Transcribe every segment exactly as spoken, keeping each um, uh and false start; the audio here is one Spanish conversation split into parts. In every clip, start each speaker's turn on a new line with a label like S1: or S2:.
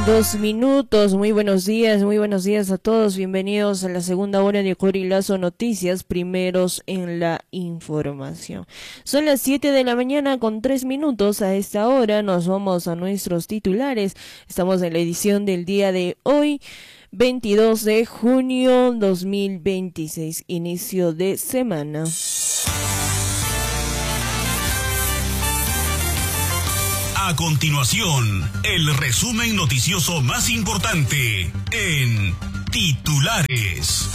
S1: Dos minutos, muy buenos días, muy buenos días a todos, bienvenidos a la segunda hora de Corilazo Noticias, primeros en la información. Son las siete de la mañana con tres minutos, a esta hora nos vamos a nuestros titulares, estamos en la edición del día de hoy, veintidós de junio dos mil veintiséis, inicio de semana.
S2: A continuación, el resumen noticioso más importante en titulares.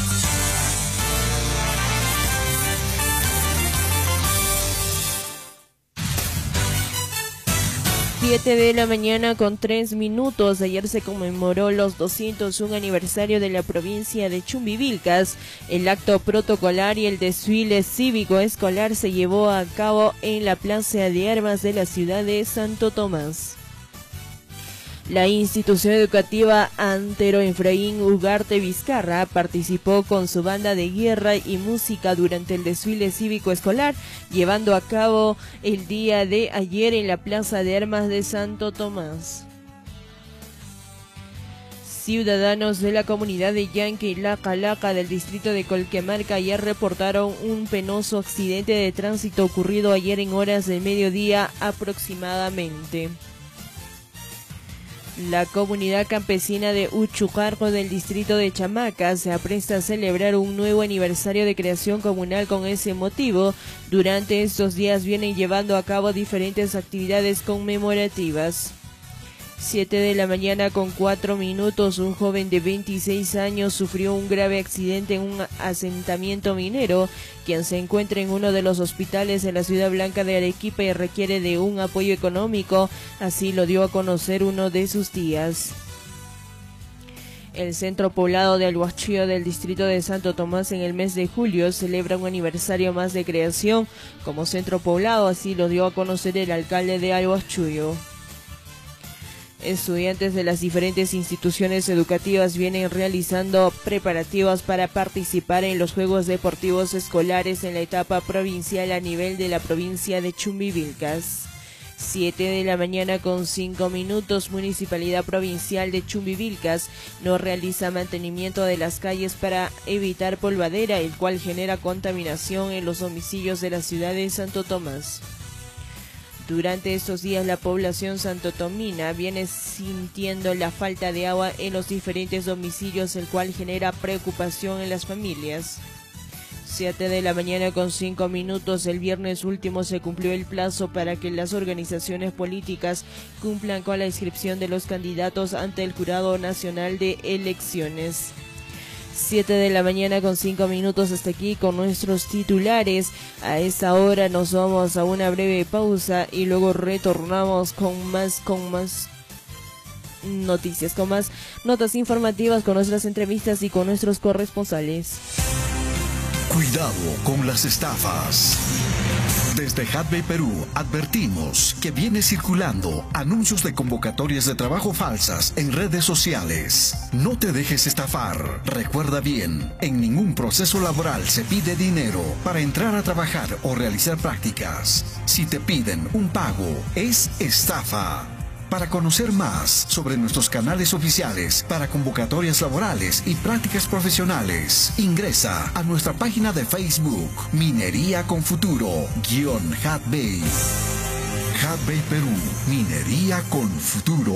S1: siete de la mañana con tres minutos. Ayer se conmemoró los doscientos uno aniversario de la provincia de Chumbivilcas. El acto protocolar y el desfile cívico escolar se llevó a cabo en la Plaza de Armas de la ciudad de Santo Tomás. La institución educativa Antero Efraín Ugarte Vizcarra participó con su banda de guerra y música durante el desfile cívico escolar, llevando a cabo el día de ayer en la Plaza de Armas de Santo Tomás. Ciudadanos de la comunidad de Yanqui Laca Laca del distrito de Colquemarca ayer reportaron un penoso accidente de tránsito ocurrido ayer en horas del mediodía aproximadamente. La comunidad campesina de Uchucarco del distrito de Chamaca se apresta a celebrar un nuevo aniversario de creación comunal con ese motivo. Durante estos días vienen llevando a cabo diferentes actividades conmemorativas. siete de la mañana con cuatro minutos, un joven de veintiséis años sufrió un grave accidente en un asentamiento minero, quien se encuentra en uno de los hospitales de la ciudad blanca de Arequipa y requiere de un apoyo económico, así lo dio a conocer uno de sus tías. El centro poblado de Alguachío del distrito de Santo Tomás en el mes de julio celebra un aniversario más de creación como centro poblado, así lo dio a conocer el alcalde de Alguachío. Estudiantes de las diferentes instituciones educativas vienen realizando preparativos para participar en los Juegos Deportivos Escolares en la etapa provincial a nivel de la provincia de Chumbivilcas. siete de la mañana con cinco minutos, Municipalidad Provincial de Chumbivilcas no realiza mantenimiento de las calles para evitar polvadera, el cual genera contaminación en los domicilios de la ciudad de Santo Tomás. Durante estos días la población santotomina viene sintiendo la falta de agua en los diferentes domicilios, el cual genera preocupación en las familias. siete de la mañana con cinco minutos, el viernes último se cumplió el plazo para que las organizaciones políticas cumplan con la inscripción de los candidatos ante el Jurado Nacional de Elecciones. siete de la mañana con cinco minutos, hasta aquí con nuestros titulares. A esta hora nos vamos a una breve pausa y luego retornamos con más, con más noticias, con más notas informativas, con nuestras entrevistas y con nuestros corresponsales.
S3: Cuidado con las estafas. Desde Hatbay Perú advertimos que viene circulando anuncios de convocatorias de trabajo falsas en redes sociales. No te dejes estafar. Recuerda bien, en ningún proceso laboral se pide dinero para entrar a trabajar o realizar prácticas. Si te piden un pago, es estafa. Para conocer más sobre nuestros canales oficiales para convocatorias laborales y prácticas profesionales, ingresa a nuestra página de Facebook, Minería con Futuro, guión Hatbay. Hatbay Perú, Minería con Futuro.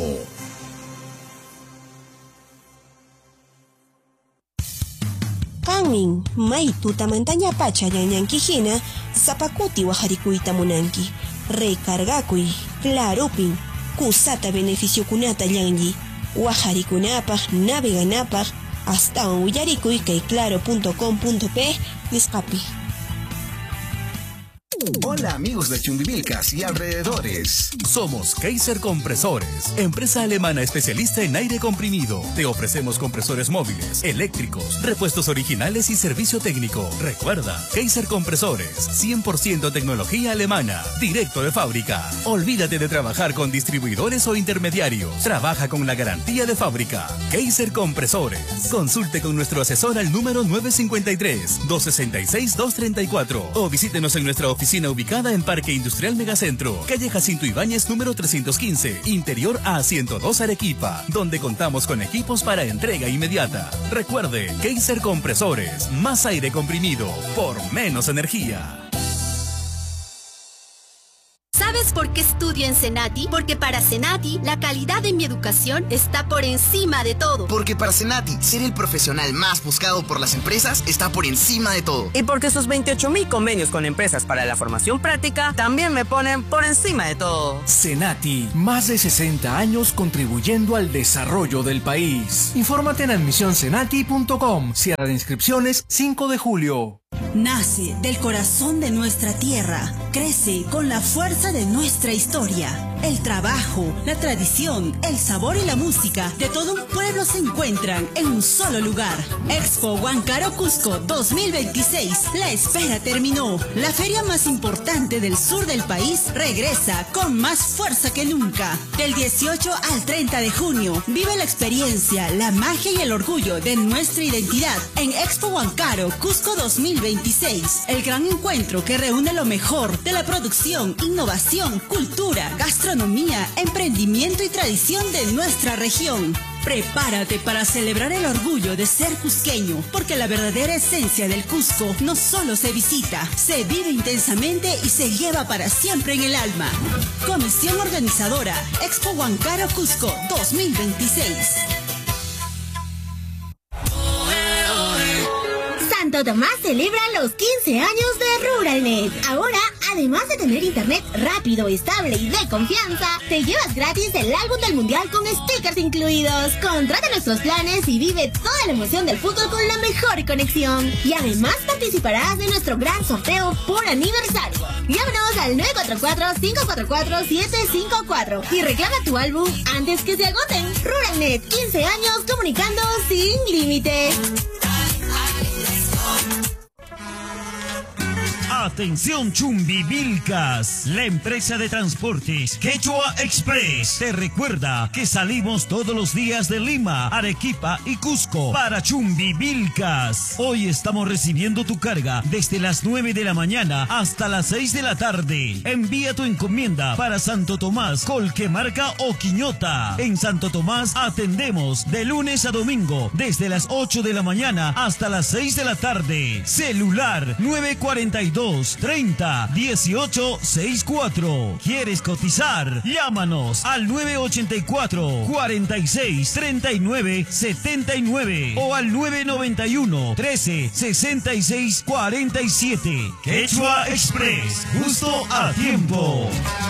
S4: Kanmin, may tutamantanya pacha yanyankijina, zapakuti wajarikuita munanki, recargakui, clarupin, kusata beneficio kunata yangi, wajarikunapaj, naveganapaj, hasta un uyarikuy kay claro punto com punto p, nisqapi.
S3: Hola amigos de Chumbivilcas y alrededores.
S5: Somos Kaiser Compresores, empresa alemana especialista en aire comprimido. Te ofrecemos compresores móviles, eléctricos, repuestos originales y servicio técnico. Recuerda, Kaiser Compresores, cien por ciento tecnología alemana, directo de fábrica. Olvídate de trabajar con distribuidores o intermediarios. Trabaja con la garantía de fábrica. Kaiser Compresores. Consulte con nuestro asesor al número nueve cinco tres, dos seis seis, dos tres cuatro o visítenos en nuestra oficina oficina ubicada en Parque Industrial Megacentro, calle Jacinto Ibáñez número trescientos quince, interior A ciento dos Arequipa, donde contamos con equipos para entrega inmediata. Recuerde, Kaiser Compresores, más aire comprimido por menos energía.
S6: ¿Sabes por qué estudio en Senati? Porque para Senati, la calidad de mi educación está por encima de todo.
S7: Porque para Senati, ser el profesional más buscado por las empresas está por encima de todo.
S8: Y porque sus veintiocho mil convenios con empresas para la formación práctica también me ponen por encima de todo.
S9: Senati, más de sesenta años contribuyendo al desarrollo del país. Infórmate en admisión senati punto com. Cierre de inscripciones cinco de julio.
S10: Nace del corazón de nuestra tierra, crece con la fuerza de nuestra historia. El trabajo, la tradición, el sabor y la música de todo un pueblo se encuentran en un solo lugar. Expo Huancaru Cusco dos mil veintiséis. La espera terminó. La feria más importante del sur del país regresa con más fuerza que nunca. Del dieciocho al treinta de junio, vive la experiencia, la magia y el orgullo de nuestra identidad en Expo Huancaru Cusco dos mil veintiséis. El gran encuentro que reúne lo mejor de la producción, innovación, cultura, gastronomía, emprendimiento y tradición de nuestra región. Prepárate para celebrar el orgullo de ser cusqueño, porque la verdadera esencia del Cusco no solo se visita, se vive intensamente y se lleva para siempre en el alma. Comisión organizadora, Expo Huancaru Cusco dos mil veintiséis.
S11: Santo Tomás celebra los quince años de Ruralnet. Ahora, además de tener internet rápido, estable y de confianza, te llevas gratis el álbum del mundial con stickers incluidos. Contrata nuestros planes y vive toda la emoción del fútbol con la mejor conexión. Y además participarás de nuestro gran sorteo por aniversario. Llámanos al nueve cuatro cuatro, cinco cuatro cuatro, siete cinco cuatro y reclama tu álbum antes que se agoten. Ruralnet, quince años comunicando sin límites.
S12: Atención Chumbivilcas, la empresa de transportes Quechua Express te recuerda que salimos todos los días de Lima, Arequipa y Cusco para Chumbivilcas. Hoy estamos recibiendo tu carga desde las nueve de la mañana hasta las seis de la tarde. Envía tu encomienda para Santo Tomás, Colquemarca o Quiñota. En Santo Tomás atendemos de lunes a domingo desde las ocho de la mañana hasta las seis de la tarde. Celular nueve cuatro dos, treinta, dieciocho, sesenta y cuatro. ¿Quieres cotizar? Llámanos al nueve ocho cuatro, cuarenta y seis, treinta y nueve, setenta y nueve o al nueve nueve uno, trece, sesenta y seis, cuarenta y siete. Quechua Express, justo a tiempo.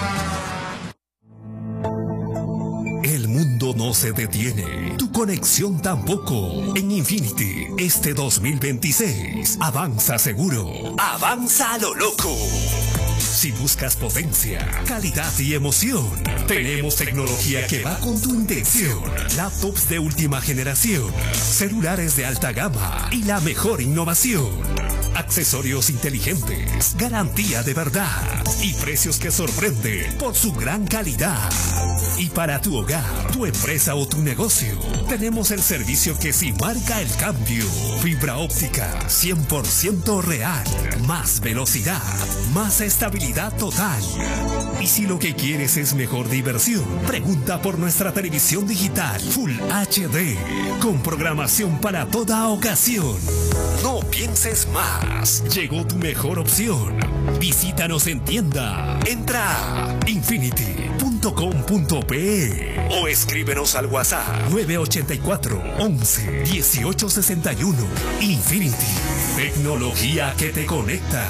S13: El mundo no se detiene, tu conexión tampoco. En Infinity, este dos mil veintiséis, avanza seguro, avanza a lo loco. Si buscas potencia, calidad y emoción, tenemos tecnología que va con tu intención. Laptops de última generación, celulares de alta gama y la mejor innovación. Accesorios inteligentes, garantía de verdad y precios que sorprenden por su gran calidad. Y para tu hogar, tu empresa o tu negocio, tenemos el servicio que sí marca el cambio. Fibra óptica cien por ciento real, más velocidad, más estabilidad total. Y si lo que quieres es mejor diversión, pregunta por nuestra televisión digital Full H D, con programación para toda ocasión. No pienses más, llegó tu mejor opción. Visítanos en tienda. Entra a infinity punto com punto pe o escríbenos al WhatsApp nueve ocho cuatro, once, dieciocho sesenta y uno. Infinity, tecnología que te conecta.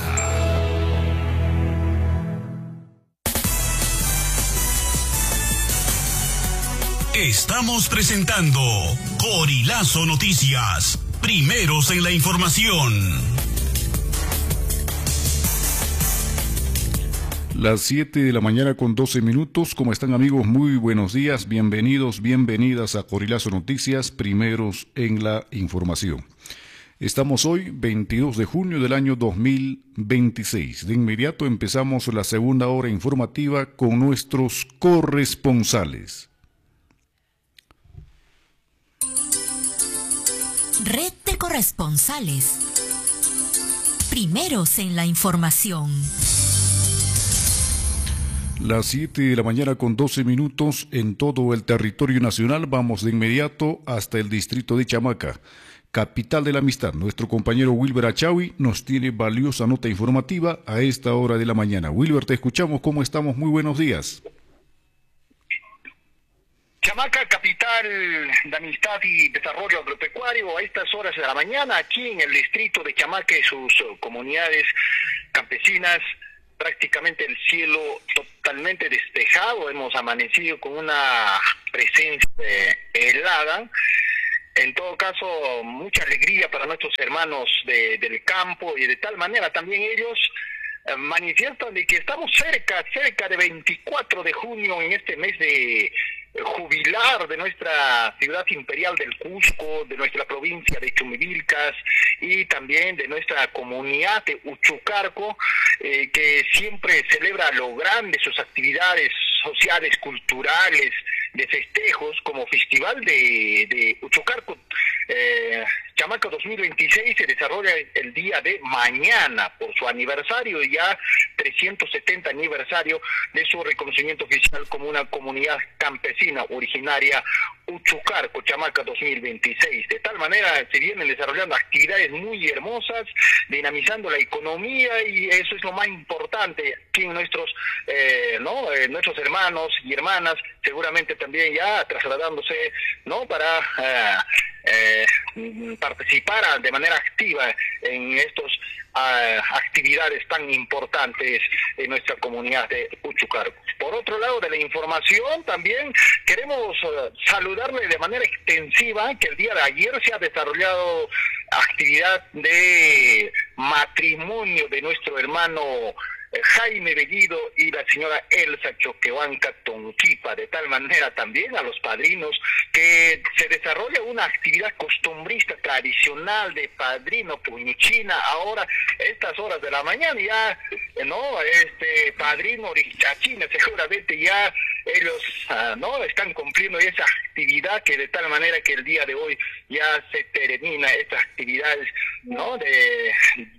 S2: Estamos presentando Corilazo Noticias, primeros en la información.
S14: Las siete de la mañana con doce minutos. ¿Cómo están, amigos? Muy buenos días. Bienvenidos, bienvenidas a Corilazo Noticias, primeros en la información. Estamos hoy, veintidós de junio del año dos mil veintiséis. De inmediato empezamos la segunda hora informativa con nuestros corresponsales.
S15: Red de corresponsales. Primeros en la información.
S14: Las siete de la mañana con doce minutos en todo el territorio nacional. Vamos de inmediato hasta el distrito de Chamaca, capital de la amistad. Nuestro compañero Wilber Achawi nos tiene valiosa nota informativa a esta hora de la mañana. Wilber, te escuchamos. ¿Cómo estamos? Muy buenos días.
S15: Chamaca, capital de amistad y desarrollo agropecuario, a estas horas de la mañana, aquí en el distrito de Chamaca y sus comunidades campesinas, prácticamente el cielo totalmente despejado. Hemos amanecido con una presencia helada. En todo caso, mucha alegría para nuestros hermanos de, del campo, y de tal manera también ellos eh, manifiestan de que estamos cerca, cerca de veinticuatro de junio, en este mes de jubilar de nuestra ciudad imperial del Cusco, de nuestra provincia de Chumivilcas y también de nuestra comunidad de Uchucarco, eh, que siempre celebra a lo grande sus actividades sociales, culturales, de festejos, como Festival de, de Uchucarco. Eh, Chamaca dos mil veintiséis se desarrolla el día de mañana por su aniversario, y ya trescientos setenta aniversario de su reconocimiento oficial como una comunidad campesina originaria Uchucarco, Chamaca dos mil veintiséis. De tal manera se vienen desarrollando actividades muy hermosas, dinamizando la economía, y eso es lo más importante. Aquí nuestros, eh, ¿no? Eh, nuestros hermanos y hermanas seguramente también ya trasladándose, ¿no? Para eh, eh, participar de manera activa en estas uh, actividades tan importantes en nuestra comunidad de Uchucarco. Por otro lado de la información, también queremos uh, saludarle de manera extensiva que el día de ayer se ha desarrollado actividad de matrimonio de nuestro hermano Jaime Bellido y la señora Elsa Choquehuanca Tonquipa. De tal manera también a los padrinos que se desarrolla una actividad costumbrista tradicional de padrino puñuchina. Ahora, estas horas de la mañana ya, no, este padrino orichachina, seguramente ya ellos uh, no están cumpliendo esa actividad, que de tal manera que el día de hoy ya se termina estas actividades, no de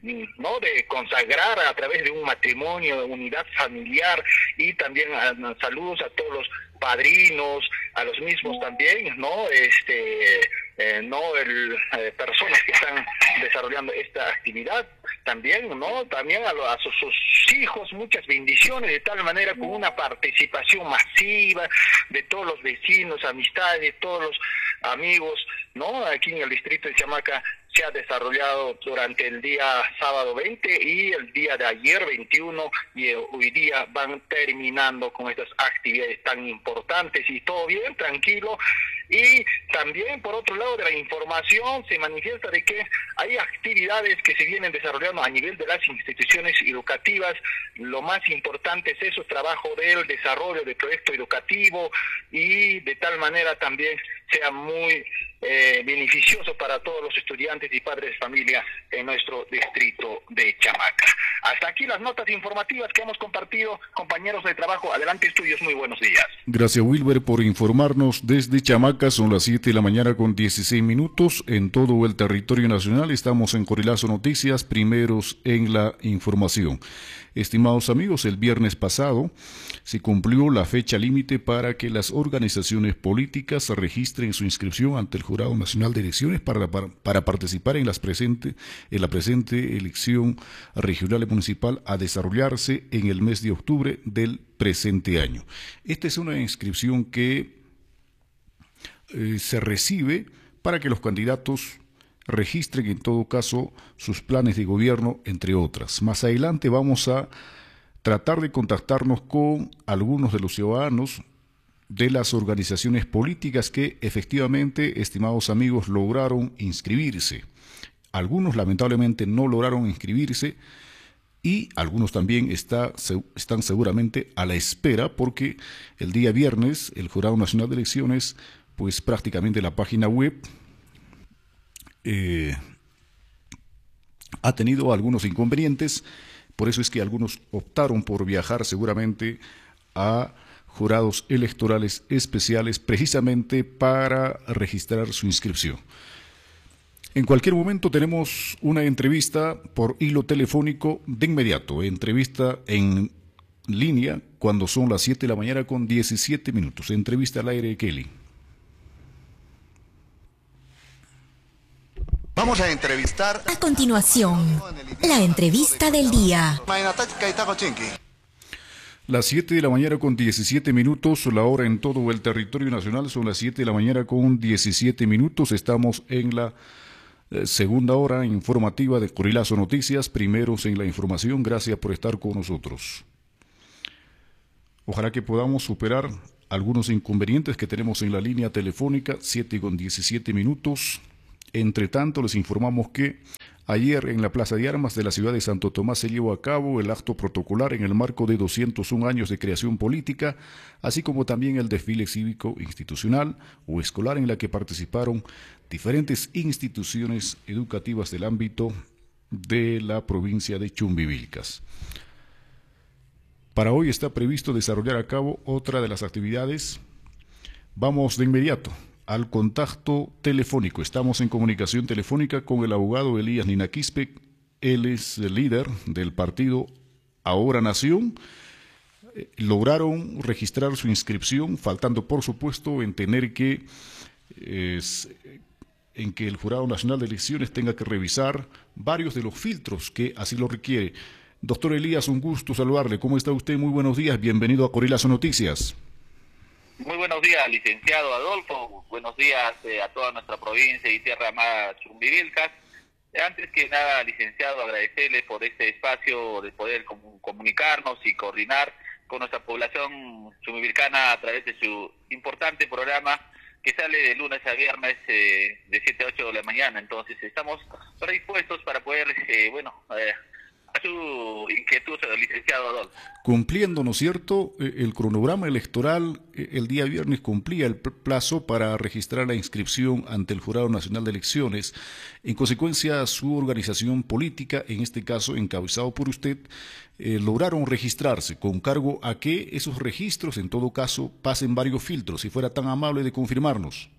S15: no de consagrar a través de un matrimonio, de unidad familiar, y también uh, saludos a todos los padrinos, a los mismos también, no este eh, no el eh, personas que están desarrollando esta actividad también, no también a, lo, a sus, sus hijos, muchas bendiciones, de tal manera con una participación masiva de todos los vecinos, amistades, de todos los amigos, no aquí en el distrito de Chamaca se ha desarrollado durante el día sábado veinte y el día de ayer veintiuno, y hoy día van terminando con estas actividades tan importantes, y todo bien, tranquilo. Y también, por otro lado de la información, se manifiesta de que hay actividades que se vienen desarrollando a nivel de las instituciones educativas. Lo más importante es eso, trabajo del desarrollo del proyecto educativo, y de tal manera también sea muy eh, beneficioso para todos los estudiantes y padres de familia en nuestro distrito de Chamaca. Hasta aquí las notas informativas que hemos compartido, compañeros de trabajo. Adelante, estudios, muy buenos días.
S14: Gracias, Wilber, por informarnos desde Chamaca. Son las siete de la mañana con dieciséis minutos en todo el territorio nacional. Estamos en Corilazo Noticias, primeros en la información. Estimados amigos, el viernes pasado se cumplió la fecha límite para que las organizaciones políticas registren su inscripción ante el Jurado Nacional de Elecciones para, para, para participar en, las presente, en la presente elección regional y municipal a desarrollarse en el mes de octubre del presente año. Esta es una inscripción que eh, se recibe para que los candidatos registren en todo caso sus planes de gobierno, entre otras. Más adelante vamos a tratar de contactarnos con algunos de los ciudadanos de las organizaciones políticas que efectivamente, estimados amigos, lograron inscribirse. Algunos lamentablemente no lograron inscribirse, y algunos también está, están seguramente a la espera, porque el día viernes el Jurado Nacional de Elecciones, pues prácticamente la página web Eh, ha tenido algunos inconvenientes. Por eso es que algunos optaron por viajar seguramente a jurados electorales especiales precisamente para registrar su inscripción. En cualquier momento tenemos una entrevista por hilo telefónico de inmediato, entrevista en línea cuando son las siete de la mañana con diecisiete minutos. Entrevista al aire, Kelly.
S16: Vamos a entrevistar...
S17: A continuación, la entrevista del día.
S14: Las siete de la mañana con diecisiete minutos, la hora en todo el territorio nacional son las siete de la mañana con diecisiete minutos. Estamos en la eh, segunda hora informativa de Corilazo Noticias, primeros en la información. Gracias por estar con nosotros. Ojalá que podamos superar algunos inconvenientes que tenemos en la línea telefónica, siete con diecisiete minutos. Entre tanto, les informamos que ayer en la Plaza de Armas de la ciudad de Santo Tomás se llevó a cabo el acto protocolar en el marco de doscientos un años de creación política, así como también el desfile cívico institucional o escolar en la que participaron diferentes instituciones educativas del ámbito de la provincia de Chumbivilcas. Para hoy está previsto desarrollar a cabo otra de las actividades. Vamos de inmediato al contacto telefónico. Estamos en comunicación telefónica con el abogado Elías Ninaquispe. Él es el líder del partido Ahora Nación. Eh, lograron registrar su inscripción, faltando por supuesto en tener que eh, en que el Jurado Nacional de Elecciones tenga que revisar varios de los filtros que así lo requiere. Doctor Elías, un gusto saludarle. ¿Cómo está usted? Muy buenos días. Bienvenido a Corilazo Noticias.
S18: Muy buenos días, licenciado Adolfo. Buenos días eh, a toda nuestra provincia y tierra amada Chumbivilcas. Eh, antes que nada, licenciado, agradecerle por este espacio de poder com comunicarnos y coordinar con nuestra población chumbivilcana a través de su importante programa que sale de lunes a viernes eh, de siete a ocho de la mañana. Entonces, estamos predispuestos para poder, eh, bueno... Eh, a su inquietud, licenciado Adolfo.
S14: Cumpliendo, ¿no es cierto?, el cronograma electoral, el día viernes cumplía el plazo para registrar la inscripción ante el Jurado Nacional de Elecciones. En consecuencia, su organización política, en este caso encabezado por usted, eh, lograron registrarse con cargo a que esos registros, en todo caso, pasen varios filtros, si fuera tan amable de confirmarnos.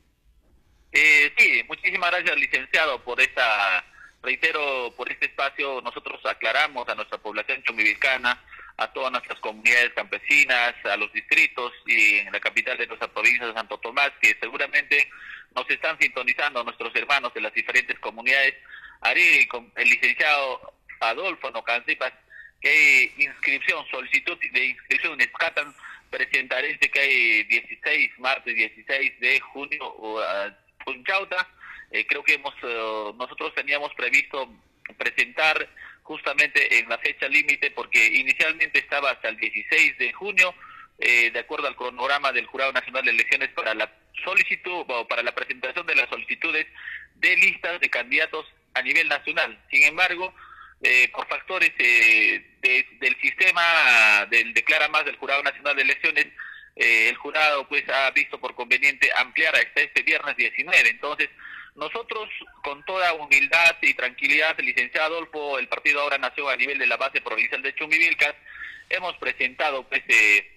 S18: Eh, sí, muchísimas gracias, licenciado, por esta... Reitero, por este espacio nosotros aclaramos a nuestra población chumbivilcana, a todas nuestras comunidades campesinas, a los distritos y en la capital de nuestra provincia de Santo Tomás, que seguramente nos están sintonizando nuestros hermanos de las diferentes comunidades. Haré con el licenciado Adolfo Nocancipas que hay inscripción, solicitud de inscripción, escatan presentarense que hay dieciséis, martes dieciséis de junio, o uh, Punchauta. Eh, creo que hemos uh, nosotros teníamos previsto presentar justamente en la fecha límite, porque inicialmente estaba hasta el dieciséis de junio, eh, de acuerdo al cronograma del Jurado Nacional de Elecciones, para la solicitud o para la presentación de las solicitudes de listas de candidatos a nivel nacional. Sin embargo, eh, por factores eh, de, del sistema del Declara Más del Jurado Nacional de Elecciones, eh, el jurado pues ha visto por conveniente ampliar hasta este viernes diecinueve. Entonces, nosotros, con toda humildad y tranquilidad, licenciado Adolfo, el partido Ahora Nación a nivel de la base provincial de Chumbivilcas, hemos presentado pues eh,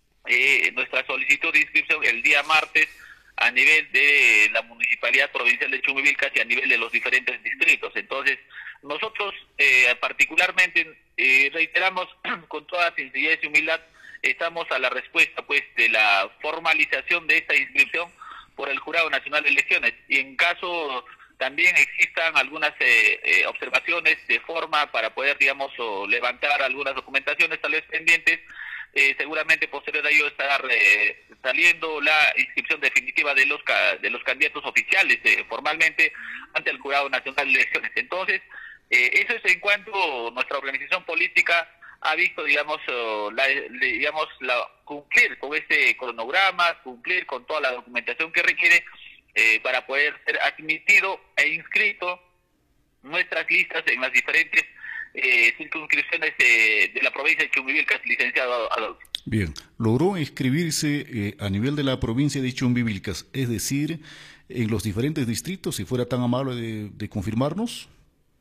S18: eh, nuestra solicitud de inscripción el día martes a nivel de la Municipalidad Provincial de Chumbivilcas y a nivel de los diferentes distritos. Entonces, nosotros eh, particularmente eh, reiteramos con toda sencillez y humildad, estamos a la respuesta pues de la formalización de esta inscripción por el Jurado Nacional de Elecciones, y en caso también existan algunas eh, eh, observaciones de forma para poder, digamos, o levantar algunas documentaciones tal vez pendientes, eh, seguramente posterior a ello estará eh, saliendo la inscripción definitiva de los ca de los candidatos oficiales eh, formalmente ante el Jurado Nacional de Elecciones. Entonces, eh, eso es en cuanto a nuestra organización política ha visto, digamos, uh, la, digamos la, cumplir con este cronograma, cumplir con toda la documentación que requiere eh, para poder ser admitido e inscrito nuestras listas en las diferentes eh, circunscripciones de, de la provincia de Chumbivilcas, licenciado Adolfo.
S14: Bien, logró inscribirse eh, a nivel de la provincia de Chumbivilcas, es decir, en los diferentes distritos, si fuera tan amable de, de confirmarnos.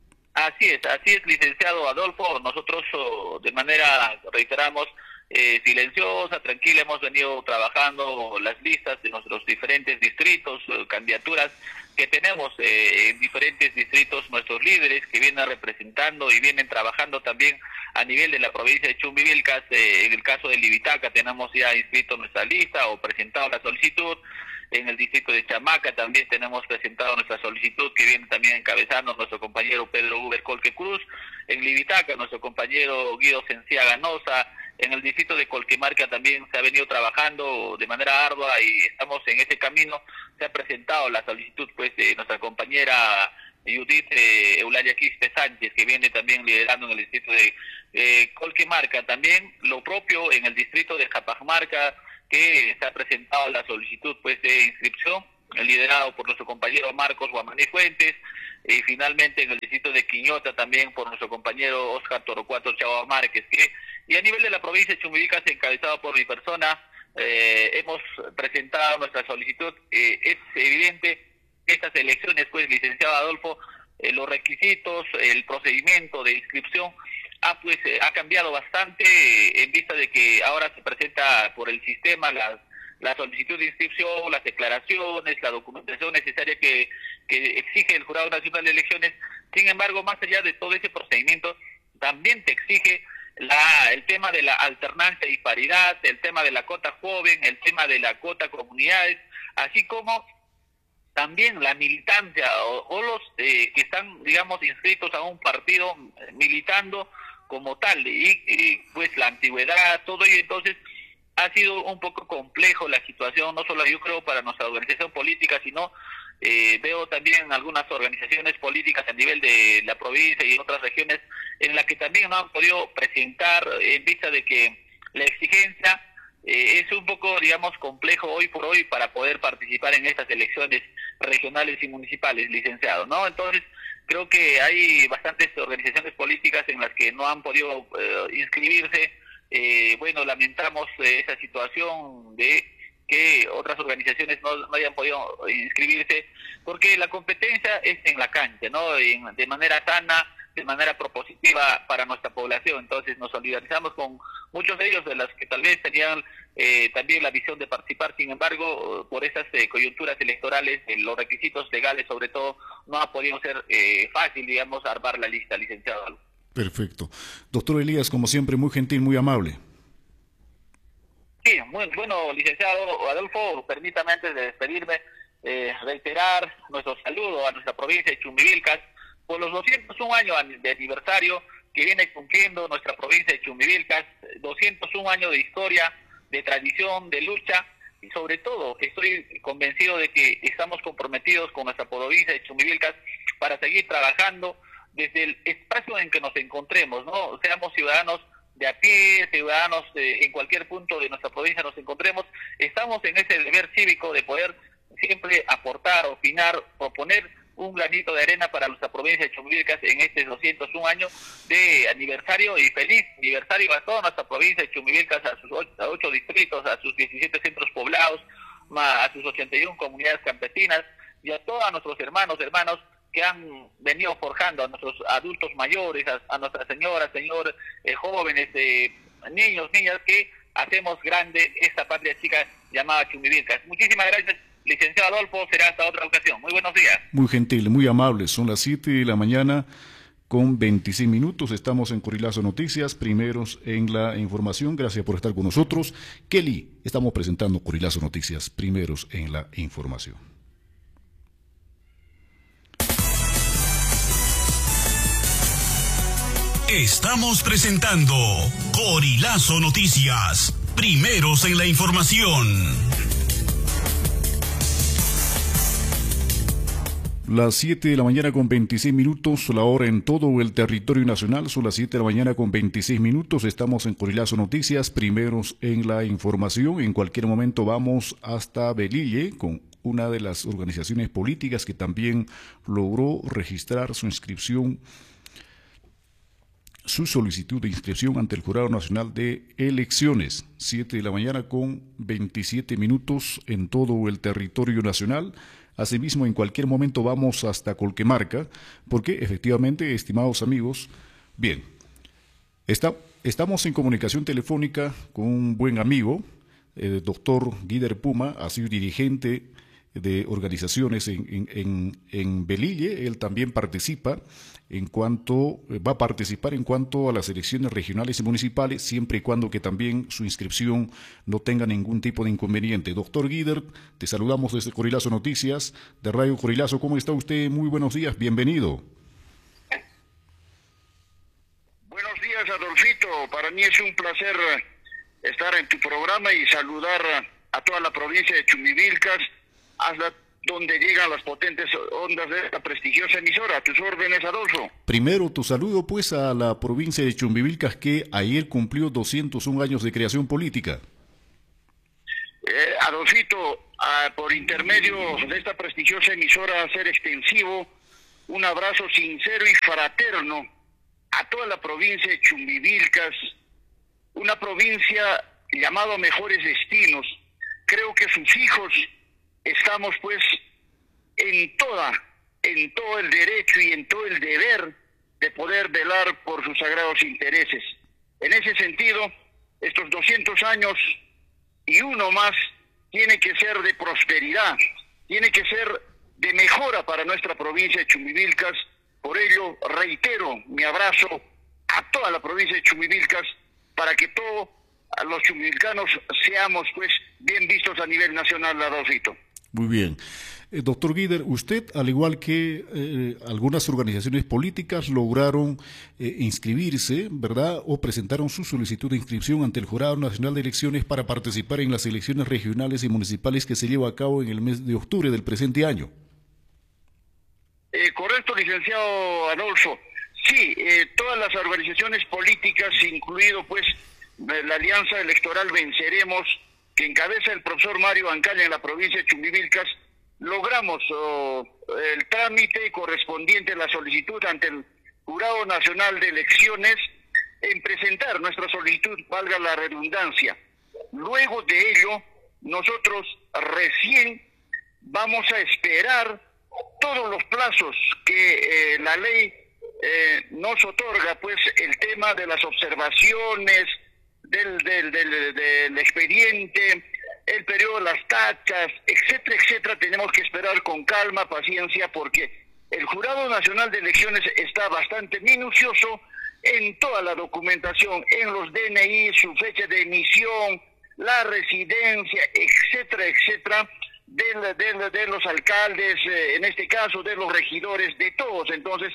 S18: Así es, así es, licenciado Adolfo. Nosotros oh, de manera, reiteramos, eh, silenciosa, tranquila, hemos venido trabajando las listas de nuestros diferentes distritos, eh, candidaturas que tenemos eh, en diferentes distritos nuestros líderes que vienen representando y vienen trabajando también a nivel de la provincia de Chumbivilcas. Eh, en el caso de Libitaca tenemos ya inscrito nuestra lista o presentado la solicitud. En el distrito de Chamaca también tenemos presentado nuestra solicitud, que viene también encabezando nuestro compañero Pedro Uber Colque Cruz. En Libitaca, nuestro compañero Guido Sencía Ganosa. En el distrito de Colquemarca también se ha venido trabajando de manera ardua y estamos en ese camino. Se ha presentado la solicitud pues de nuestra compañera Judith eh, Eulalia Quispe Sánchez, que viene también liderando en el distrito de eh, Colquemarca. También lo propio en el distrito de Japajmarca, que se ha presentado la solicitud pues de inscripción, liderado por nuestro compañero Marcos Guamaní Fuentes, y finalmente en el distrito de Quiñota también por nuestro compañero Oscar Torocuato Chava Márquez, que, y a nivel de la provincia de Chumbivilcas, encabezado por mi persona, eh, hemos presentado nuestra solicitud. Eh, es evidente que estas elecciones, pues, licenciado Adolfo, eh, los requisitos, el procedimiento de inscripción ha pues eh, ha cambiado bastante eh, en vista de que ahora se presenta por el sistema la, la solicitud de inscripción, las declaraciones, la documentación necesaria que, que exige el Jurado Nacional de Elecciones. Sin embargo, más allá de todo ese procedimiento, también te exige la, el tema de la alternancia y paridad, el tema de la cuota joven, el tema de la cuota comunidades, así como también la militancia o, o los eh, que están, digamos, inscritos a un partido eh, militando como tal, y, y pues la antigüedad, todo ello. Entonces ha sido un poco complejo la situación, no solo yo creo para nuestra organización política, sino eh, veo también algunas organizaciones políticas a nivel de la provincia y otras regiones en las que también no han podido presentar, en vista de que la exigencia eh, es un poco, digamos, complejo hoy por hoy para poder participar en estas elecciones regionales y municipales, licenciado, ¿no? Entonces creo que hay bastantes organizaciones políticas en las que no han podido eh, inscribirse. Eh, bueno, lamentamos eh, esa situación de que otras organizaciones no, no hayan podido inscribirse, porque la competencia es en la cancha, ¿no? En, de manera sana, de manera propositiva para nuestra población. Entonces nos solidarizamos con muchos de ellos, de los que tal vez tenían eh, también la visión de participar. Sin embargo, por esas eh, coyunturas electorales, eh, los requisitos legales sobre todo, no ha podido ser eh, fácil, digamos, armar la lista, licenciado.
S14: Perfecto. Doctor Elías, como siempre, muy gentil, muy amable.
S18: Sí, muy bueno, licenciado Adolfo, permítame antes de despedirme, eh, reiterar nuestro saludo a nuestra provincia de Chumbivilcas por los doscientos un años de aniversario que viene cumpliendo nuestra provincia de Chumbivilcas, doscientos un años de historia, de tradición, de lucha, y sobre todo estoy convencido de que estamos comprometidos con nuestra provincia de Chumbivilcas para seguir trabajando desde el espacio en que nos encontremos, ¿no? Seamos ciudadanos de a pie, ciudadanos de, en cualquier punto de nuestra provincia nos encontremos, estamos en ese deber cívico de poder siempre aportar, opinar, proponer un granito de arena para nuestra provincia de Chumbivilcas en este doscientos un años de aniversario, y feliz aniversario a toda nuestra provincia de Chumbivilcas, a sus ocho, a ocho distritos, a sus diecisiete centros poblados, a sus ochenta y una comunidades campesinas, y a todos nuestros hermanos, hermanos que han venido forjando, a nuestros adultos mayores, a, a nuestras señoras, señores, eh, jóvenes, eh, niños, niñas, que hacemos grande esta patria chica llamada Chumbivilcas. Muchísimas gracias, licenciado Adolfo, será hasta otra ocasión. Muy buenos días.
S14: Muy gentil, muy amable. Son las siete de la mañana con veintiséis minutos. Estamos en Corilazo Noticias, primeros en la información. Gracias por estar con nosotros. Kelly, estamos presentando Corilazo Noticias, primeros en la información.
S2: Estamos presentando Corilazo Noticias, primeros en la información.
S14: Las siete de la mañana con veintiséis minutos, la hora en todo el territorio nacional, son las siete de la mañana con veintiséis minutos, estamos en Corilazo Noticias, primeros en la información. En cualquier momento vamos hasta Velille con una de las organizaciones políticas que también logró registrar su inscripción, su solicitud de inscripción ante el Jurado Nacional de Elecciones. siete de la mañana con veintisiete minutos en todo el territorio nacional. Asimismo, en cualquier momento vamos hasta Colquemarca, porque efectivamente, estimados amigos, bien, está, estamos en comunicación telefónica con un buen amigo, el doctor Guider Puma, ha sido dirigente de organizaciones en, en, en, en Velille. Él también participa en cuanto, va a participar en cuanto a las elecciones regionales y municipales, siempre y cuando que también su inscripción no tenga ningún tipo de inconveniente. Doctor Guider, te saludamos desde Corilazo Noticias, de Radio Corilazo. ¿Cómo está usted? Muy buenos días, bienvenido.
S15: Buenos días, Adolfito. Para mí es un placer estar en tu programa y saludar a toda la provincia de Chumbivilcas, hasta donde llegan las potentes ondas de esta prestigiosa emisora. A tus órdenes, Adolfo.
S14: Primero, tu saludo pues a la provincia de Chumbivilcas, que ayer cumplió doscientos un años de creación política.
S15: Eh, Adolfito, ah, por intermedio de esta prestigiosa emisora, hacer extensivo un abrazo sincero y fraterno a toda la provincia de Chumbivilcas, una provincia llamada Mejores Destinos. Creo que sus hijos estamos pues en toda, en todo el derecho y en todo el deber de poder velar por sus sagrados intereses. En ese sentido, estos doscientos años y uno más tiene que ser de prosperidad, tiene que ser de mejora para nuestra provincia de Chumbivilcas. Por ello, reitero mi abrazo a toda la provincia de Chumbivilcas para que todos los chumbivilcanos seamos pues bien vistos a nivel nacional, Adolfito.
S14: Muy bien. Eh, doctor Guider, usted, al igual que eh, algunas organizaciones políticas, lograron eh, inscribirse, ¿verdad?, o presentaron su solicitud de inscripción ante el Jurado Nacional de Elecciones para participar en las elecciones regionales y municipales que se lleva a cabo en el mes de octubre del presente año.
S15: Eh, correcto, licenciado Adolfo. Sí, eh, todas las organizaciones políticas, incluido pues la Alianza Electoral Venceremos, que encabeza el profesor Mario Ancaya en la provincia de Chumbivilcas, logramos oh, el trámite correspondiente a la solicitud ante el Jurado Nacional de Elecciones en presentar nuestra solicitud, valga la redundancia. Luego de ello, nosotros recién vamos a esperar todos los plazos que eh, la ley eh, nos otorga, pues el tema de las observaciones, Del, del, del, del expediente, el periodo de las tachas, etcétera, etcétera. Tenemos que esperar con calma, paciencia, porque el Jurado Nacional de Elecciones está bastante minucioso en toda la documentación, en los D N I, su fecha de emisión, la residencia, etcétera, etcétera, de, de, de los alcaldes, eh, en este caso de los regidores, de todos. Entonces,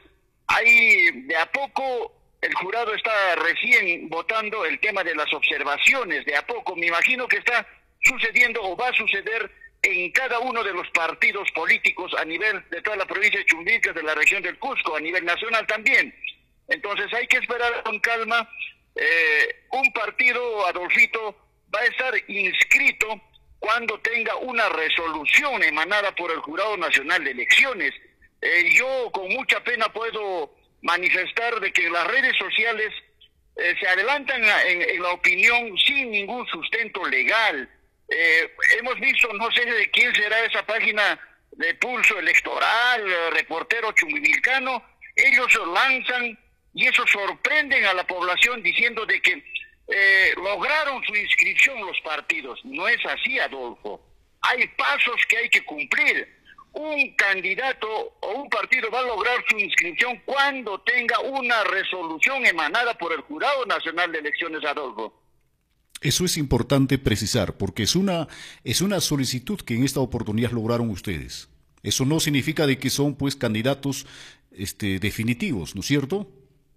S15: ahí de a poco el jurado está recién votando el tema de las observaciones, de a poco. Me imagino que está sucediendo o va a suceder en cada uno de los partidos políticos a nivel de toda la provincia de Chumbivilcas, de la región del Cusco, a nivel nacional también. Entonces hay que esperar con calma. Eh, un partido, Adolfito, va a estar inscrito cuando tenga una resolución emanada por el Jurado Nacional de Elecciones. Eh, yo con mucha pena puedo manifestar de que las redes sociales eh, se adelantan en, en la opinión sin ningún sustento legal. Eh, hemos visto, no sé de quién será esa página de Pulso Electoral, Reportero Chumbivilcano, ellos lanzan y eso sorprenden a la población diciendo de que eh, lograron su inscripción los partidos. No es así, Adolfo. Hay pasos que hay que cumplir. Un candidato o un partido va a lograr su inscripción cuando tenga una resolución emanada por el Jurado Nacional de Elecciones, Adolfo.
S14: Eso es importante precisar, porque es una, es una solicitud que en esta oportunidad lograron ustedes. Eso no significa de que son pues candidatos este, definitivos, ¿no es cierto?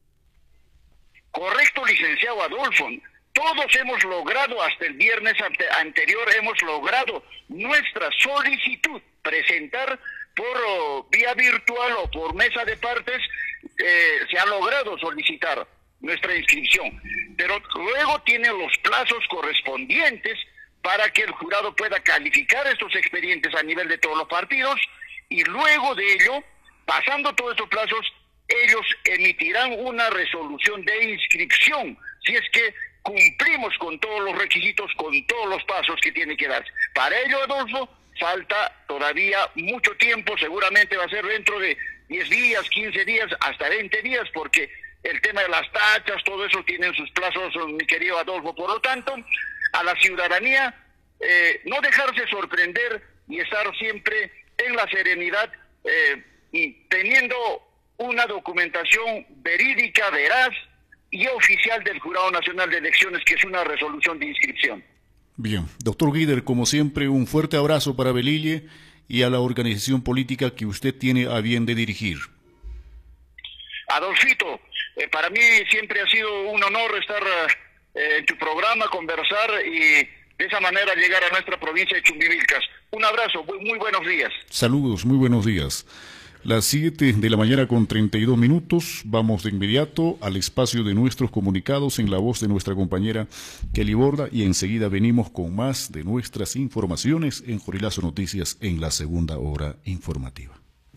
S15: Correcto, licenciado Adolfo. Todos hemos logrado, hasta el viernes ante, anterior, hemos logrado nuestra solicitud, presentar por oh, vía virtual o por mesa de partes, eh, se ha logrado solicitar nuestra inscripción. Pero luego tienen los plazos correspondientes para que el jurado pueda calificar estos expedientes a nivel de todos los partidos y luego de ello, pasando todos estos plazos, ellos emitirán una resolución de inscripción, si es que cumplimos con todos los requisitos, con todos los pasos que tiene que darse. Para ello, Adolfo, falta todavía mucho tiempo, seguramente va a ser dentro de diez días, quince días, hasta veinte días, porque el tema de las tachas, todo eso tienen sus plazos, mi querido Adolfo. Por lo tanto, a la ciudadanía, eh, no dejarse sorprender y estar siempre en la serenidad eh, y teniendo una documentación verídica, veraz y oficial del Jurado Nacional de Elecciones, que es una resolución de inscripción.
S14: Bien, doctor Guider, como siempre, un fuerte abrazo para Belille y a la organización política que usted tiene a bien de dirigir.
S15: Adolfito, eh, para mí siempre ha sido un honor estar eh, en tu programa, conversar y de esa manera llegar a nuestra provincia de Chumbivilcas. Un abrazo, muy, muy buenos días.
S14: Saludos, muy buenos días. Las siete de la mañana con treinta y dos minutos, vamos de inmediato al espacio de nuestros comunicados en la voz de nuestra compañera Kelly Borda y enseguida venimos con más de nuestras informaciones en Jorilazo Noticias en la segunda hora informativa.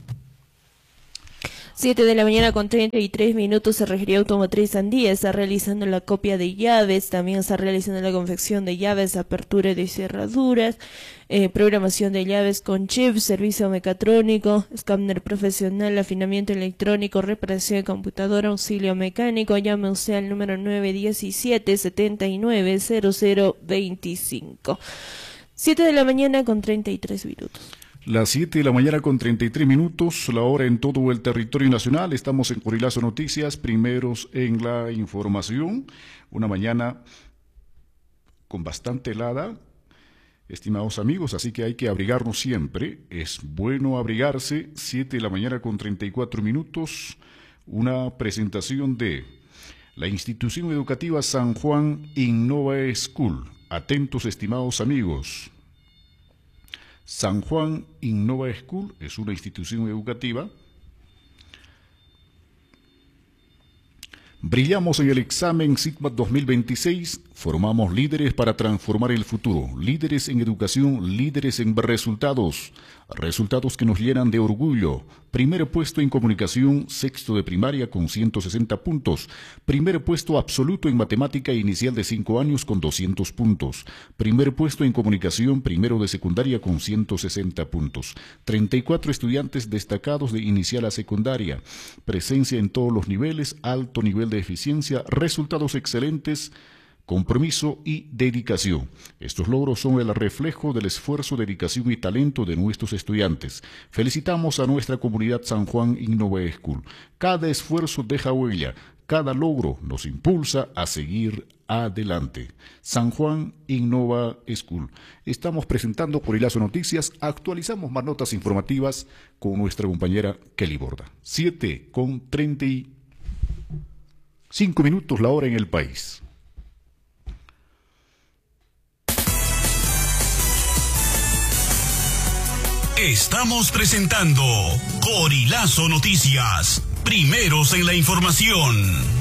S1: siete de la mañana con treinta y tres minutos, se Regería Automotriz Andía está realizando la copia de llaves, también está realizando la confección de llaves, apertura de cerraduras, eh, programación de llaves con chip, servicio mecatrónico, escáner profesional, afinamiento electrónico, reparación de computadora, auxilio mecánico. Llame usted al número nueve diecisiete, setenta y nueve, cero cero veinticinco. siete de la mañana con treinta y tres minutos.
S14: Las siete de la mañana con treinta y tres minutos, la hora en todo el territorio nacional. Estamos en Jorilazo Noticias, primeros en la información. Una mañana con bastante helada, estimados amigos, así que hay que abrigarnos siempre. Es bueno abrigarse. siete de la mañana con treinta y cuatro minutos, una presentación de la institución educativa San Juan Innova School. Atentos, estimados amigos. San Juan Innova School es una institución educativa. Brillamos en el examen SIGMAT dos mil veintiséis, formamos líderes para transformar el futuro, líderes en educación, líderes en resultados, resultados que nos llenan de orgullo. Primer puesto en comunicación, sexto de primaria con ciento sesenta puntos. Primer puesto absoluto en matemática inicial de cinco años con doscientos puntos. Primer puesto en comunicación, primero de secundaria con ciento sesenta puntos. treinta y cuatro estudiantes destacados de inicial a secundaria. Presencia en todos los niveles, alto nivel de eficiencia, resultados excelentes, compromiso y dedicación. Estos logros son el reflejo del esfuerzo, dedicación y talento de nuestros estudiantes. Felicitamos a nuestra comunidad San Juan Innova School. Cada esfuerzo deja huella, cada logro nos impulsa a seguir adelante. San Juan Innova School. Estamos presentando Jorilazo Noticias, actualizamos más notas informativas con nuestra compañera Kelly Borda. siete con treinta y cinco minutos la hora en el país.
S2: Estamos presentando Jorilazo Noticias, primeros en la información.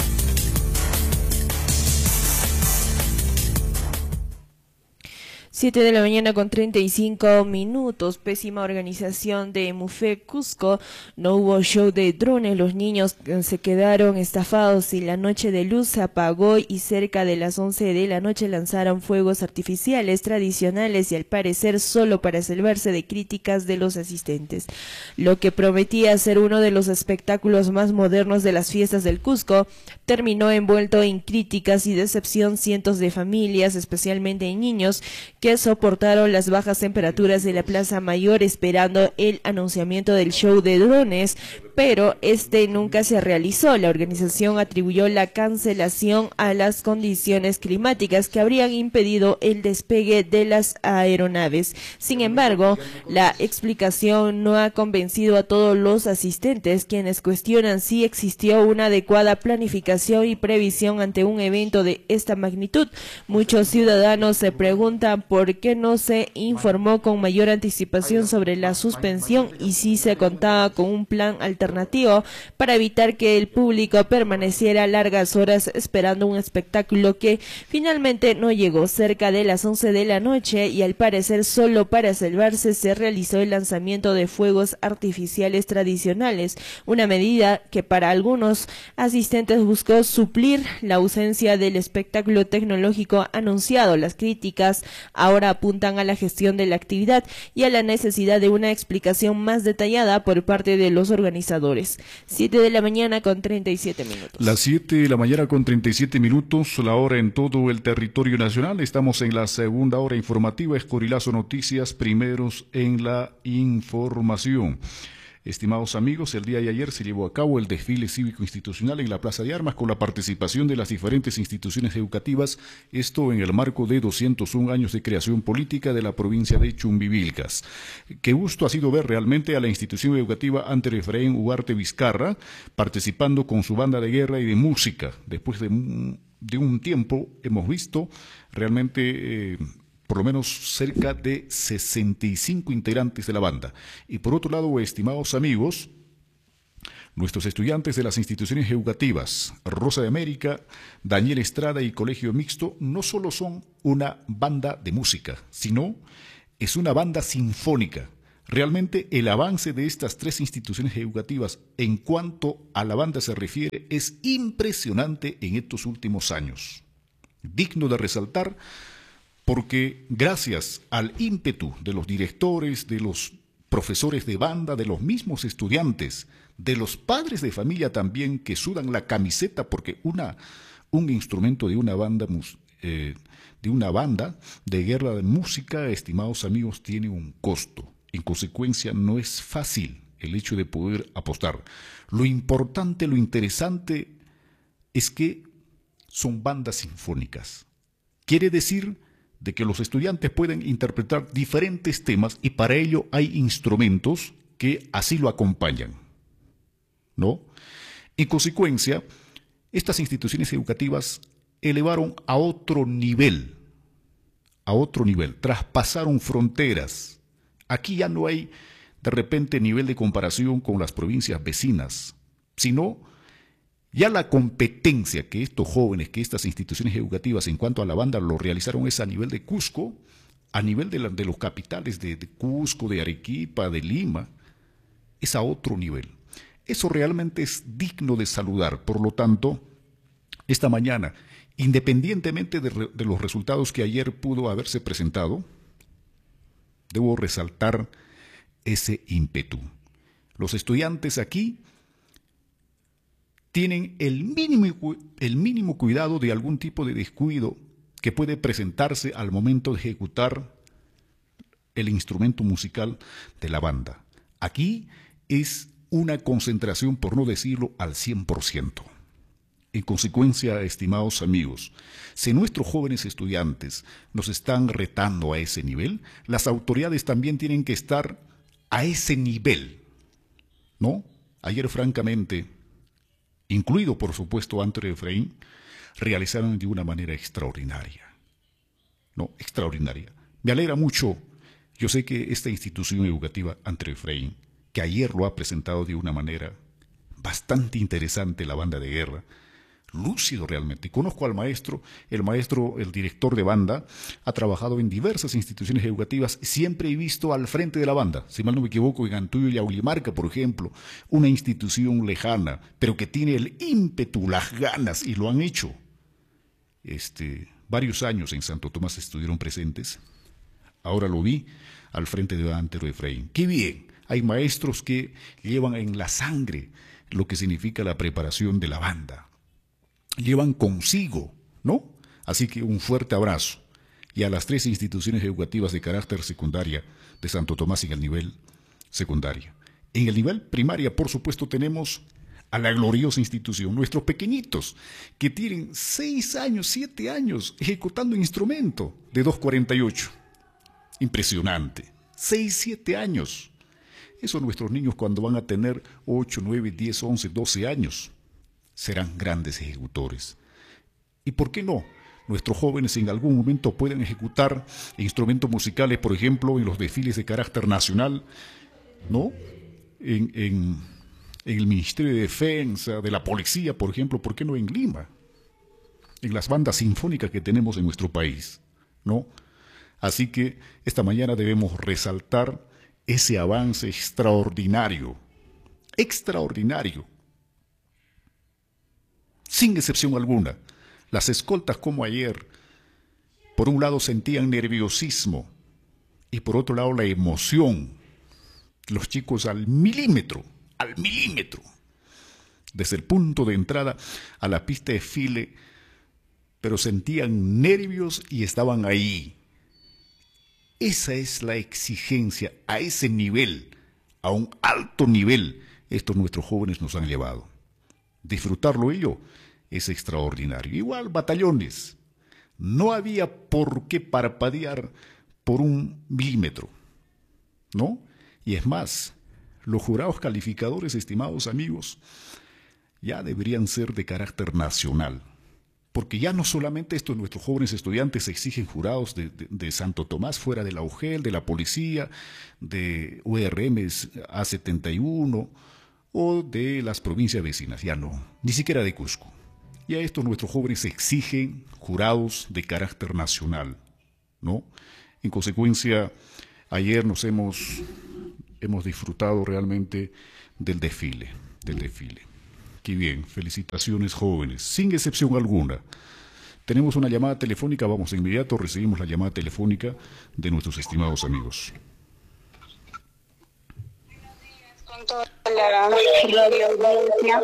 S1: siete de la mañana con treinta y cinco minutos, pésima organización de Mufe Cusco, no hubo show de drones, los niños se quedaron estafados y la noche de luz se apagó y cerca de las once de la noche lanzaron fuegos artificiales tradicionales y al parecer solo para salvarse de críticas de los asistentes. Lo que prometía ser uno de los espectáculos más modernos de las fiestas del Cusco terminó envuelto en críticas y decepción. Cientos de familias, especialmente niños, que soportaron las bajas temperaturas de la Plaza Mayor esperando el anunciamiento del show de drones, pero este nunca se realizó. La organización atribuyó la cancelación a las condiciones climáticas que habrían impedido el despegue de las aeronaves. Sin embargo, la explicación no ha convencido a todos los asistentes, quienes cuestionan si existió una adecuada planificación y previsión ante un evento de esta magnitud. Muchos ciudadanos se preguntan por qué no se informó con mayor anticipación sobre la suspensión y si se contaba con un plan alternativo para evitar que el público permaneciera largas horas esperando un espectáculo que finalmente no llegó. Cerca de las once de la noche y al parecer solo para salvarse se realizó el lanzamiento de fuegos artificiales tradicionales, una medida que para algunos asistentes buscó suplir la ausencia del espectáculo tecnológico anunciado. Las críticas ahora apuntan a la gestión de la actividad y a la necesidad de una explicación más detallada por parte de los organizadores organizadores. siete de la mañana con treinta y siete minutos.
S14: Las siete de la mañana con treinta y siete minutos, la hora en todo el territorio nacional. Estamos en la segunda hora informativa, Escorilazo Noticias, primeros en la información. Estimados amigos, el día de ayer se llevó a cabo el desfile cívico-institucional en la Plaza de Armas con la participación de las diferentes instituciones educativas, esto en el marco de doscientos un años de creación política de la provincia de Chumbivilcas. Qué gusto ha sido ver realmente a la institución educativa Ander Efraín Ugarte Vizcarra participando con su banda de guerra y de música. Después de, de un tiempo hemos visto realmente... Eh, por lo menos cerca de sesenta y cinco integrantes de la banda. Y por otro lado, estimados amigos, nuestros estudiantes de las instituciones educativas, Rosa de América, Daniel Estrada y Colegio Mixto, no solo son una banda de música, sino es una banda sinfónica. Realmente el avance de estas tres instituciones educativas en cuanto a la banda se refiere es impresionante en estos últimos años. Digno de resaltar, porque gracias al ímpetu de los directores, de los profesores de banda, de los mismos estudiantes, de los padres de familia también que sudan la camiseta, porque una, un instrumento de una banda, eh, de una banda de guerra de música, estimados amigos, tiene un costo. En consecuencia, no es fácil el hecho de poder apostar. Lo importante, lo interesante es que son bandas sinfónicas. Quiere decir de que los estudiantes pueden interpretar diferentes temas y para ello hay instrumentos que así lo acompañan, ¿no? En consecuencia, estas instituciones educativas elevaron a otro nivel, a otro nivel, traspasaron fronteras. Aquí ya no hay de repente nivel de comparación con las provincias vecinas, sino ya la competencia que estos jóvenes, que estas instituciones educativas en cuanto a la banda lo realizaron es a nivel de Cusco, a nivel de, la, de los capitales de, de Cusco, de Arequipa, de Lima, es a otro nivel. Eso realmente es digno de saludar. Por lo tanto, esta mañana, independientemente de, de los resultados que ayer pudo haberse presentado, debo resaltar ese ímpetu. Los estudiantes aquí tienen el mínimo, el mínimo cuidado de algún tipo de descuido que puede presentarse al momento de ejecutar el instrumento musical de la banda. Aquí es una concentración, por no decirlo, al cien por ciento. En consecuencia, estimados amigos, si nuestros jóvenes estudiantes nos están retando a ese nivel, las autoridades también tienen que estar a ese nivel, ¿no? Ayer, francamente, incluido por supuesto Ander Efraín, realizaron de una manera extraordinaria. No, extraordinaria. Me alegra mucho, yo sé que esta institución educativa Ander Efraín, que ayer lo ha presentado de una manera bastante interesante la banda de guerra, lúcido realmente. Conozco al maestro, el maestro, el director de banda, ha trabajado en diversas instituciones educativas, siempre he visto al frente de la banda, si mal no me equivoco, en Antuyo y Aulimarca, por ejemplo, una institución lejana, pero que tiene el ímpetu, las ganas, y lo han hecho. Este, varios años en Santo Tomás estuvieron presentes, ahora lo vi al frente de Ander Efraín. ¡Qué bien! Hay maestros que llevan en la sangre lo que significa la preparación de la banda. Llevan consigo, ¿no? Así que un fuerte abrazo. Y a las tres instituciones educativas de carácter secundaria de Santo Tomás en el nivel secundaria. En el nivel primaria, por supuesto, tenemos a la gloriosa institución, nuestros pequeñitos, que tienen seis años, siete años, ejecutando instrumento de dos cuarenta y ocho. Impresionante. Seis, siete años. Eso nuestros niños cuando van a tener ocho, nueve, diez, once, doce años. Serán grandes ejecutores. ¿Y por qué no? Nuestros jóvenes en algún momento pueden ejecutar instrumentos musicales, por ejemplo, en los desfiles de carácter nacional, ¿no? En, en, en el Ministerio de Defensa, de la Policía, por ejemplo, ¿por qué no en Lima? En las bandas sinfónicas que tenemos en nuestro país, ¿no? Así que esta mañana debemos resaltar ese avance extraordinario, extraordinario. Sin excepción alguna, las escoltas como ayer, por un lado sentían nerviosismo y por otro lado la emoción. Los chicos al milímetro, al milímetro, desde el punto de entrada a la pista de desfile, pero sentían nervios y estaban ahí. Esa es la exigencia, a ese nivel, a un alto nivel, estos nuestros jóvenes nos han llevado. Disfrutarlo ello es extraordinario. Igual batallones, no había por qué parpadear por un milímetro, ¿no? Y es más, los jurados calificadores, estimados amigos, ya deberían ser de carácter nacional, porque ya no solamente estos nuestros jóvenes estudiantes exigen jurados de, de, de Santo Tomás, fuera de la U G E L, de la policía, de U R M A setenta y uno o de las provincias vecinas, ya no, ni siquiera de Cusco. Ya estos nuestros jóvenes exigen jurados de carácter nacional, ¿no? En consecuencia, ayer nos hemos, hemos disfrutado realmente del desfile, del desfile. Qué bien, felicitaciones jóvenes, sin excepción alguna. Tenemos una llamada telefónica, vamos de inmediato, recibimos la llamada telefónica de nuestros estimados amigos.
S16: Buenos días, con toda la radio audiencia.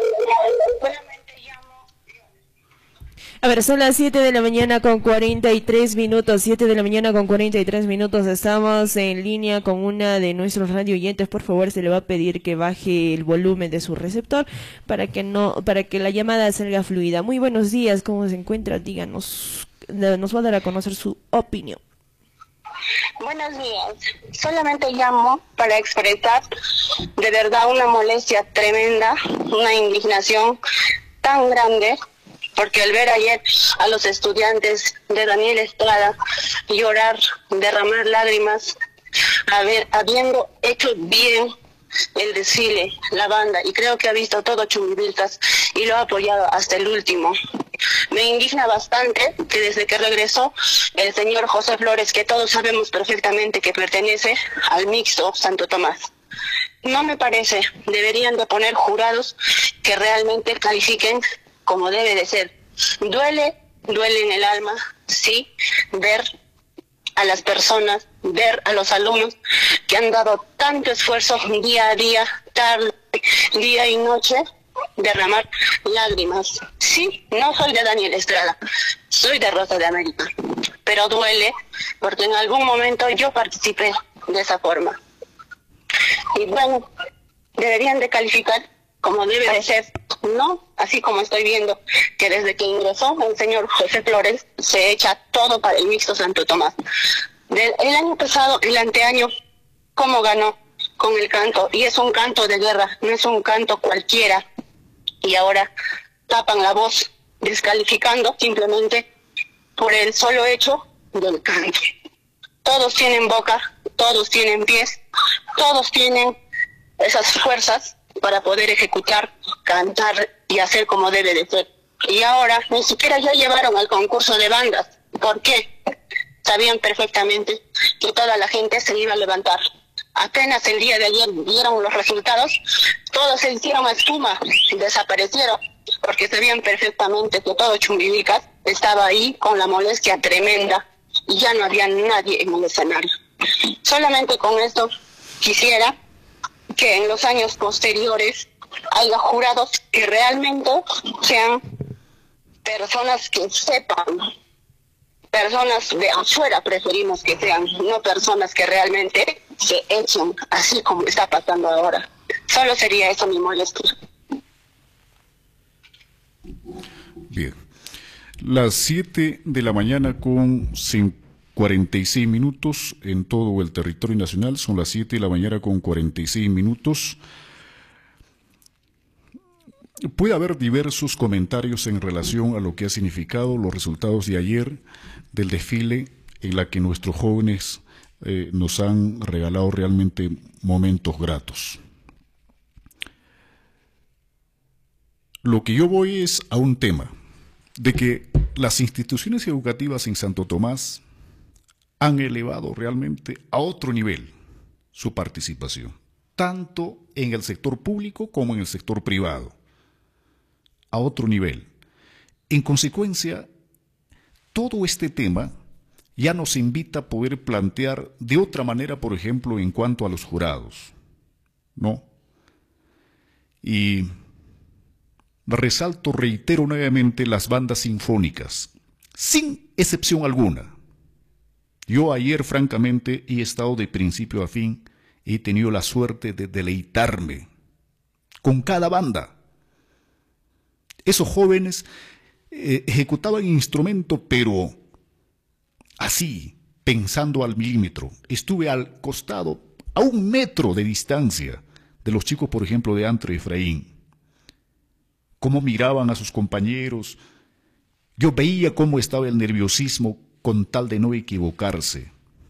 S1: A ver, son las siete de la mañana con cuarenta y tres minutos, siete de la mañana con cuarenta y tres minutos, estamos en línea con una de nuestros radio oyentes. Por favor, se le va a pedir que baje el volumen de su receptor para que no, para que la llamada salga fluida. Muy buenos días, ¿cómo se encuentra? Díganos, nos va a dar a conocer su opinión.
S16: Buenos días, solamente llamo para expresar de verdad una molestia tremenda, una indignación tan grande, porque al ver ayer a los estudiantes de Daniel Estrada llorar, derramar lágrimas, haber, habiendo hecho bien el desfile, la banda, y creo que ha visto todo Chumbivilcas y lo ha apoyado hasta el último. Me indigna bastante que desde que regresó el señor José Flores, que todos sabemos perfectamente que pertenece al mixto Santo Tomás, no me parece, deberían de poner jurados que realmente califiquen como debe de ser. Duele, duele en el alma, sí, ver a las personas, ver a los alumnos que han dado tanto esfuerzo día a día, tarde, día y noche, derramar lágrimas. Sí, no soy de Daniel Estrada, soy de Rosa de América, pero duele porque en algún momento yo participé de esa forma. Y bueno, deberían de calificar como debe de ser, no así como estoy viendo que desde que ingresó el señor José Flores se echa todo para el mixto Santo Tomás. Del, el año pasado, el anteaño, ¿cómo ganó? Con el canto, y es un canto de guerra, no es un canto cualquiera, y ahora tapan la voz descalificando simplemente por el solo hecho del canto. Todos tienen boca, todos tienen pies, todos tienen esas fuerzas para poder ejecutar, cantar y hacer como debe de ser. Y ahora ni siquiera ya llevaron al concurso de bandas. ¿Por qué? Sabían perfectamente que toda la gente se iba a levantar. Apenas el día de ayer vieron los resultados, todos se hicieron espuma y desaparecieron, porque sabían perfectamente que todo Chumbivilcas estaba ahí con la molestia tremenda y ya no había nadie en el escenario. Solamente con esto quisiera que en los años posteriores haya jurados que realmente sean personas que sepan, personas de afuera preferimos que sean, no personas que realmente se echen así como está pasando ahora. Solo sería eso mi molestia.
S14: Bien, las siete de la mañana con cuarenta y seis minutos en todo el territorio nacional, son las siete de la mañana con cuarenta y seis minutos. Puede haber diversos comentarios en relación a lo que ha significado los resultados de ayer del desfile, en la que nuestros jóvenes eh, nos han regalado realmente momentos gratos. Lo que yo voy es a un tema de que las instituciones educativas en Santo Tomás han elevado realmente a otro nivel su participación, tanto en el sector público como en el sector privado, a otro nivel. En consecuencia, todo este tema ya nos invita a poder plantear de otra manera, por ejemplo, en cuanto a los jurados, ¿no? Y resalto, reitero nuevamente, las bandas sinfónicas, sin excepción alguna. Yo ayer, francamente, he estado de principio a fin, he tenido la suerte de deleitarme con cada banda. Esos jóvenes eh, ejecutaban instrumento, pero así, pensando al milímetro. Estuve al costado, a un metro de distancia, de los chicos, por ejemplo, de Antro Efraín. Cómo miraban a sus compañeros. Yo veía cómo estaba el nerviosismo con tal de no equivocarse.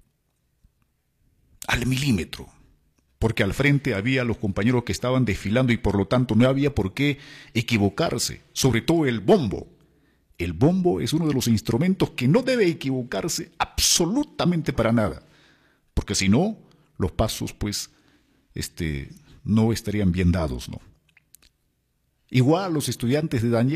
S14: Al milímetro. Porque al frente había los compañeros que estaban desfilando y por lo tanto no había por qué equivocarse. Sobre todo el bombo. El bombo es uno de los instrumentos que no debe equivocarse absolutamente para nada. Porque si no, los pasos pues este, no estarían bien dados, ¿no? Igual los estudiantes de Daniel